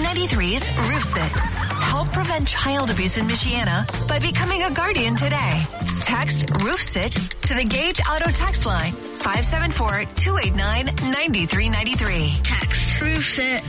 U93's Roof Sit. Help prevent child abuse in Michiana by becoming a guardian today. Text Roof Sit to the Gage Auto text line 574-289-9393. Text Roof Sit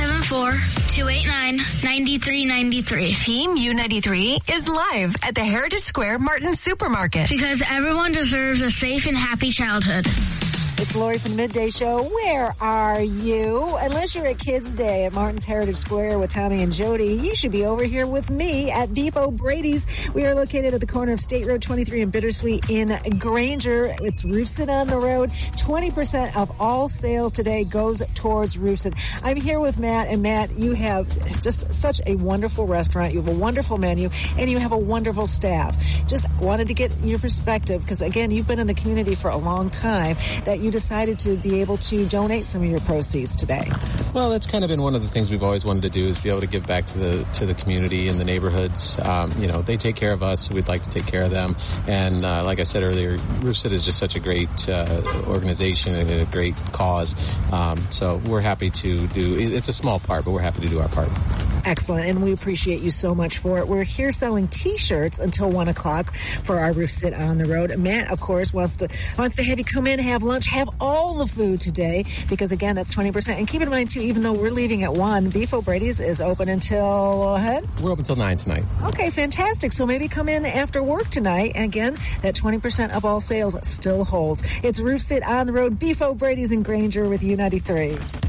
574-289-9393. Team U93 is live at the Heritage Square Martin Supermarket. Because everyone deserves a safe and happy childhood. It's Lori from the Midday Show. Where are you? Unless you're at Kids Day at Martin's Heritage Square with Tommy and Jody, you should be over here with me at Beef O'Brady's. We are located at the corner of State Road 23 and Bittersweet in Granger. It's Roof Sit on the road. 20% of all sales today goes towards Roof Sit. I'm here with Matt, and Matt, you have just such a wonderful restaurant. You have a wonderful menu, and you have a wonderful staff. Just wanted to get your perspective, because again, you've been in the community for a long time, that you decided to be able to donate some of your proceeds today. Well, that's kind of been one of the things we've always wanted to do, is be able to give back to the community and the neighborhoods. They take care of us. We'd like to take care of them. And like I said earlier, Roof Sit is just such a great organization and a great cause. So we're happy to do, it's a small part, but we're happy to do our part. Excellent, and we appreciate you so much for it. We're here selling T-shirts until 1 o'clock for our Roof Sit on the road. Matt, of course, wants to have you come in, have lunch, have all the food today, because again, that's 20%. And keep in mind too, even though we're leaving at 1, Beef O'Brady's is open until We're open until 9 tonight. Okay, fantastic. So maybe come in after work tonight. And again, that 20% of all sales still holds. It's Roof Sit on the road, Beef O'Brady's in Granger with U93.